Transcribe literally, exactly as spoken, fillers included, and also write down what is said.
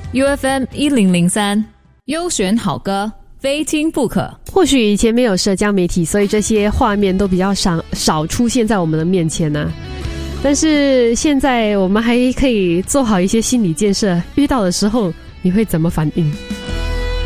U F M 一零零三优选好歌，非听不可。 或许以前没有社交媒体，所以这些画面都比较少少出现在我们的面前呢、啊。但是现在我们还可以做好一些心理建设，遇到的时候你会怎么反应？